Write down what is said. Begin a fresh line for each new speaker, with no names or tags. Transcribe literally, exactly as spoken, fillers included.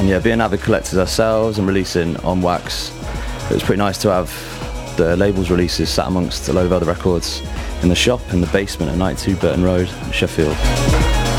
And yeah, being avid collectors ourselves and releasing on wax, it was pretty nice to have the label's releases sat amongst a load of other records in the shop in the basement at ninety-two Burton Road, Sheffield.